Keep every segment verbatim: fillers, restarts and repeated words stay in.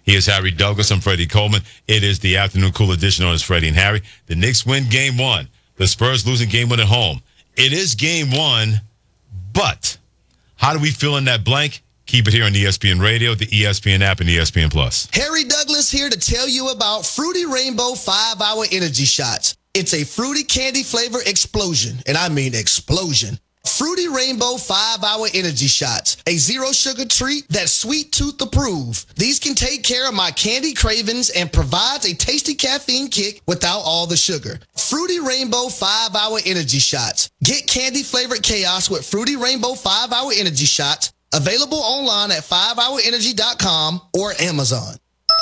He is Harry Douglas. I'm Freddie Coleman. It is the afternoon cool edition on his Freddie and Harry. The Knicks win game one. The Spurs losing game one at home. It is game one, but how do we fill in that blank? Keep it here on E S P N Radio, the E S P N app, and E S P N Plus. Harry Douglas here to tell you about Fruity Rainbow five-Hour Energy Shots. It's a fruity candy flavor explosion, and I mean explosion. Fruity Rainbow five-Hour Energy Shots, a zero-sugar treat that's sweet tooth approved. These can take care of my candy cravings and provides a tasty caffeine kick without all the sugar. Fruity Rainbow five-Hour Energy Shots. Get candy-flavored chaos with Fruity Rainbow five-Hour Energy Shots. Available online at five hour energy dot com or Amazon.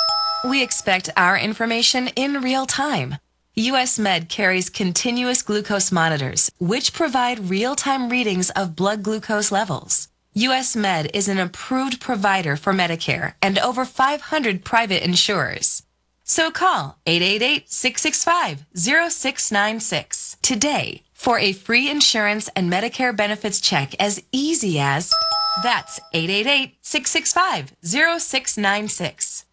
We expect our information in real time. U S Med carries continuous glucose monitors, which provide real-time readings of blood glucose levels. U S Med is an approved provider for Medicare and over five hundred private insurers. So call eight eight eight, six six five, zero six nine six today for a free insurance and Medicare benefits check as easy as... That's eight eight eight, six six five, zero six nine six.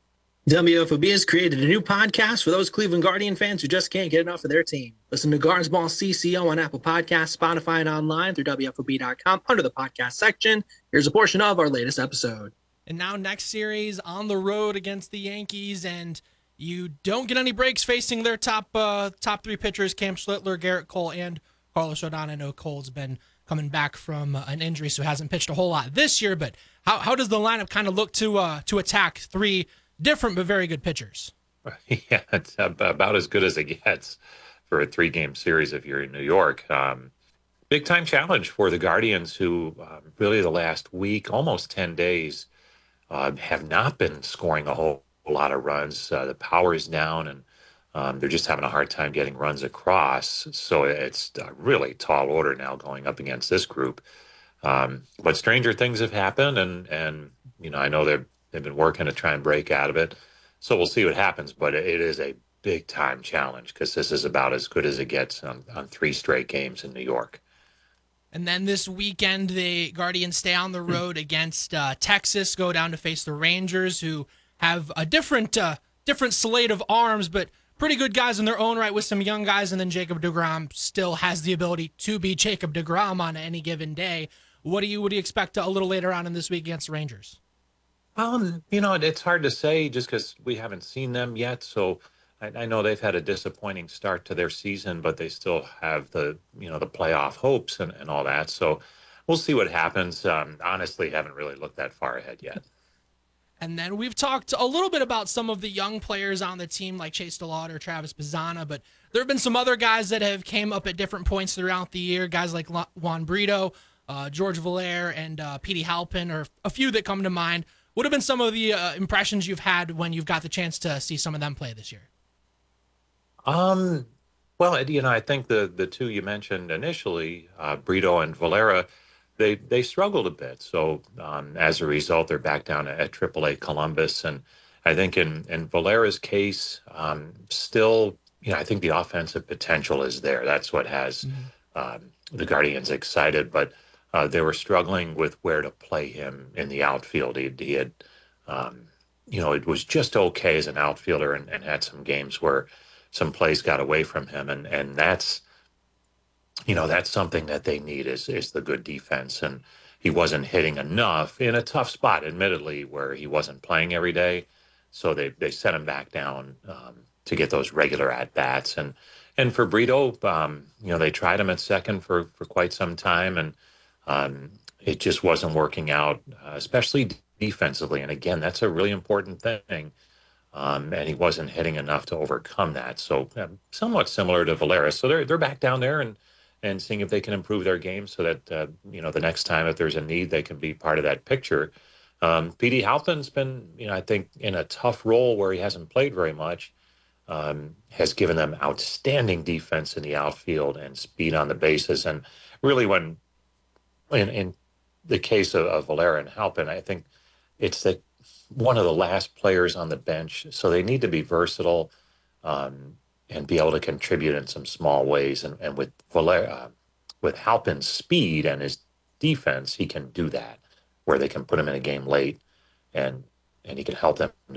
W F O B has created a new podcast for those Cleveland Guardian fans who just can't get enough of their team. Listen to Guards Ball C C O on Apple Podcasts, Spotify, and online through W F O B dot com under the podcast section. Here's a portion of our latest episode. And now next series on the road against the Yankees, and you don't get any breaks facing their top uh, top three pitchers, Cam Schlittler, Garrett Cole, and Carlos Rodon. I know Cole's been coming back from uh, an injury, so hasn't pitched a whole lot this year. But how how does the lineup kind of look to uh, to attack three different but very good pitchers? Yeah, it's about as good as it gets for a three-game series if you're in New York. Um, big-time challenge for the Guardians, who um, really the last week, almost ten days, uh, have not been scoring a whole, whole lot of runs. Uh, the power is down, and Um, they're just having a hard time getting runs across. So it's a really tall order now going up against this group. Um, but stranger things have happened, and, and you know, I know they've, they've been working to try and break out of it. So we'll see what happens. But it is a big-time challenge because this is about as good as it gets on, on three straight games in New York. And then this weekend, the Guardians stay on the road against uh, Texas, go down to face the Rangers, who have a different uh, different slate of arms, but pretty good guys in their own right with some young guys, and then Jacob deGrom still has the ability to be Jacob deGrom on any given day. What do you what do you expect a little later on in this week against the Rangers? Um, you know, it's hard to say just because we haven't seen them yet. So I, I know they've had a disappointing start to their season, but they still have the, you know, the playoff hopes and, and all that. So we'll see what happens. Um, honestly, haven't really looked that far ahead yet. And then we've talked a little bit about some of the young players on the team like Chase DeLauder, Travis Bazzana, but there have been some other guys that have came up at different points throughout the year, guys like Juan Brito, uh, George Valere, and uh, Petey Halpin, or a few that come to mind. What have been some of the uh, impressions you've had when you've got the chance to see some of them play this year? Um, well, you know, I think the, the two you mentioned initially, uh, Brito and Valera, They they struggled a bit, so um, as a result, they're back down at triple A Columbus, and I think in in Valera's case, um, still, you know, I think the offensive potential is there. That's what has mm-hmm. um, the Guardians excited, but uh, they were struggling with where to play him in the outfield. He, he had, um, you know, it was just okay as an outfielder, and, and had some games where some plays got away from him, and and that's. You know, that's something that they need is is the good defense. And he wasn't hitting enough in a tough spot, admittedly, where he wasn't playing every day. So they, they sent him back down um, to get those regular at-bats. And and for Brito, um, you know, they tried him at second for, for quite some time, and um, it just wasn't working out, uh, especially defensively. And again, that's a really important thing. Um, and he wasn't hitting enough to overcome that. So um, somewhat similar to Valera. So they're they're back down there, and and seeing if they can improve their game so that, uh, you know, the next time if there's a need, they can be part of that picture. Um, Petey Halpin's been, you know, I think in a tough role where he hasn't played very much, um, has given them outstanding defense in the outfield and speed on the bases. And really when, in, in the case of, of Valera and Halpin, I think it's the, one of the last players on the bench. So they need to be versatile, um, and be able to contribute in some small ways. And, and with Valera, uh, with Halpin's speed and his defense, he can do that, where they can put him in a game late, and and he can help them